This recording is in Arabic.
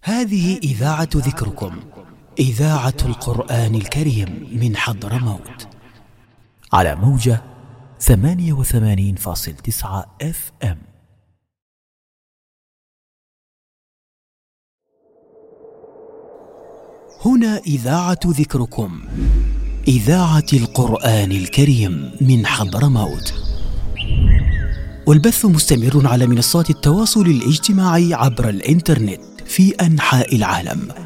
هذه إذاعة ذكركم، إذاعة القرآن الكريم من حضرموت، على موجة 88.9 FM. هنا إذاعة ذكركم، إذاعة القرآن الكريم من حضرموت، والبث مستمر على منصات التواصل الاجتماعي عبر الإنترنت في أنحاء العالم.